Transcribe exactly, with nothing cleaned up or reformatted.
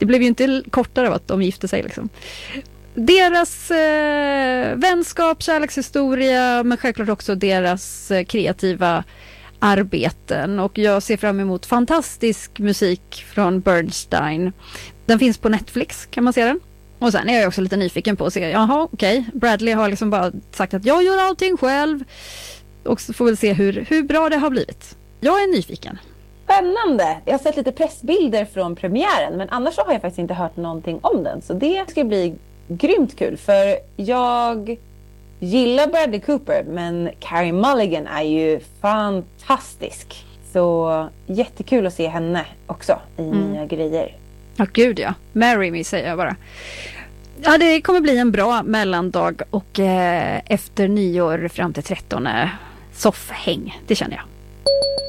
det blev ju inte kortare av att de gifte sig liksom. Deras eh, vänskap, kärlekshistoria, men självklart också deras eh, kreativa arbeten. Och jag ser fram emot fantastisk musik från Bernstein. Den finns på Netflix, kan man se den. Och sen är jag också lite nyfiken på att se, jaha okej, okay. Bradley har liksom bara sagt att jag gör allting själv. Och så får vi se hur, hur bra det har blivit. Jag är nyfiken. Spännande! Jag har sett lite pressbilder från premiären, men annars har jag faktiskt inte hört någonting om den. Så det ska bli grymt kul, för jag gillar Bradley Cooper, men Carey Mulligan är ju fantastisk. Så jättekul att se henne också i mm. nya grejer. Ja, gud ja. Marry me, säger jag bara. Ja, det kommer bli en bra mellandag och eh, efter nyår fram till trettonde soffhäng, det känner jag.